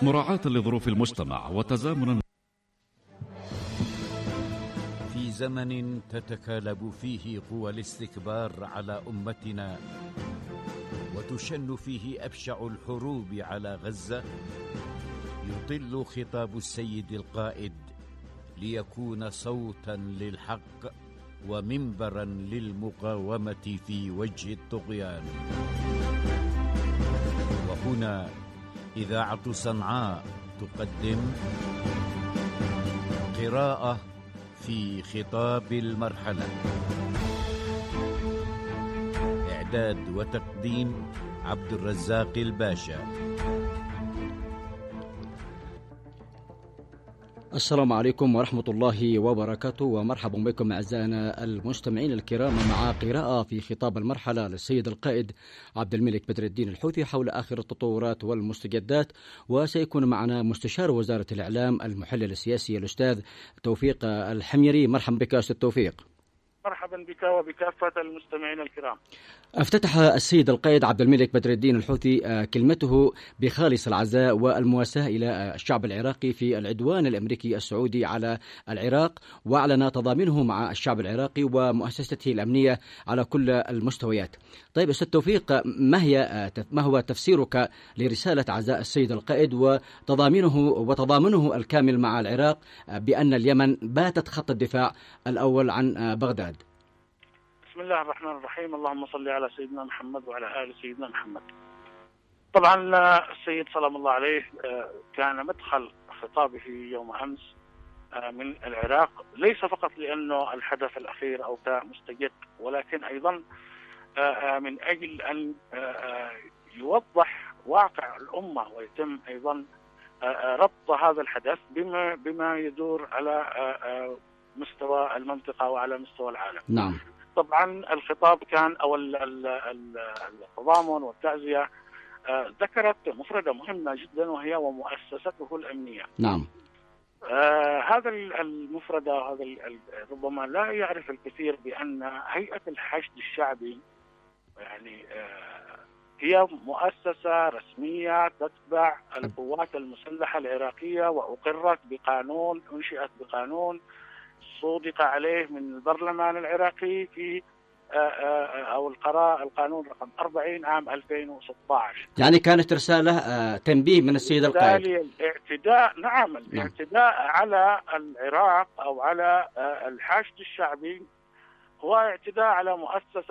مراعاة لظروف المجتمع وتزامنا. في زمن تتكالب فيه قوى الاستكبار على أمتنا وتشن فيه أبشع الحروب على غزة، يطل خطاب السيد القائد ليكون صوتا للحق ومنبرا للمقاومة في وجه الطغيان. وهنا إذاعة صنعاء تقدم قراءة في خطاب المرحلة. إعداد وتقديم عبد الرزاق الباشا. السلام عليكم ورحمة الله وبركاته، ومرحبا بكم أعزائنا المستمعين الكرام مع قراءة في خطاب المرحلة للسيد القائد عبد الملك بدر الدين الحوثي حول آخر التطورات والمستجدات. وسيكون معنا مستشار وزارة الإعلام المحلل السياسي الأستاذ توفيق الحميري. مرحبا بك أستاذ توفيق. مرحبا بك وبكافة المستمعين الكرام. افتتح السيد القائد عبد الملك بدر الدين الحوثي كلمته بخالص العزاء والمواساة إلى الشعب العراقي في العدوان الأمريكي السعودي على العراق، وأعلن تضامنه مع الشعب العراقي ومؤسسته الأمنية على كل المستويات. طيب أستاذ توفيق، ما هو تفسيرك لرسالة عزاء السيد القائد وتضامنه الكامل مع العراق بأن اليمن باتت خط الدفاع الأول عن بغداد؟ بسم الله الرحمن الرحيم، اللهم صل على سيدنا محمد وعلى آل سيدنا محمد. طبعا السيد سلام الله عليه كان مدخل خطابه يوم أمس من العراق ليس فقط لأنه الحدث الأخير أو مستجد، ولكن أيضا من أجل أن يوضح واقع الأمة ويتم أيضا ربط هذا الحدث بما يدور على مستوى المنطقة وعلى مستوى العالم. نعم. طبعا الخطاب كان أو التضامن والتعزية ذكرت مفردة مهمة جدا وهي ومؤسسته الأمنية. نعم. هذا المفردة هذا ربما لا يعرف الكثير بأن هيئة الحشد الشعبي يعني هي مؤسسة رسمية تتبع القوات المسلحة العراقية، وأقرت بقانون، أنشئت بقانون صودق عليه من البرلمان العراقي في أو القانون رقم 40 عام 2016. يعني كانت رسالة تنبيه من السيد القائد. الاعتداء، نعم، الاعتداء على العراق أو على الحشد الشعبي هو اعتداء على مؤسسة